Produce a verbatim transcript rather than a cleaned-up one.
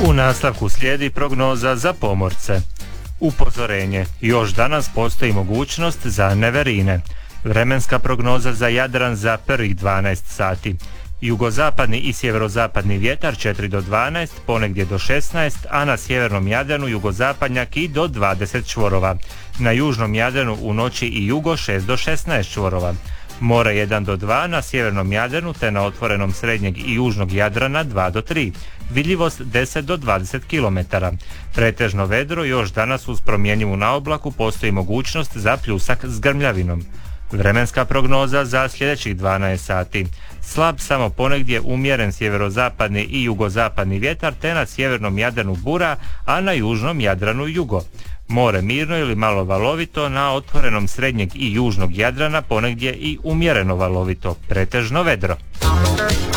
U nastavku slijedi prognoza za pomorce. Upozorenje, još danas postoji mogućnost za neverine. Vremenska prognoza za Jadran za prvih dvanaest sati. Jugozapadni i sjeverozapadni vjetar četiri do dvanaest, ponegdje do šesnaest, a na sjevernom Jadranu jugozapadnjak i do dvadeset čvorova. Na južnom Jadranu u noći i jugo šest do šesnaest čvorova. More jedan do dva na sjevernom Jadranu te na otvorenom srednjeg i južnog Jadrana dva do tri. Vidljivost deset do dvadeset kilometara. Pretežno vedro, još danas uz promjenjivu naoblaku postoji mogućnost za pljusak s grmljavinom. Vremenska prognoza za sljedećih dvanaest sati. Slab samo ponegdje umjeren sjeverozapadni i jugozapadni vjetar te na sjevernom Jadranu bura, a na južnom Jadranu jugo. More mirno ili malo valovito, na otvorenom srednjeg i južnog Jadrana ponegdje i umjereno valovito, pretežno vedro.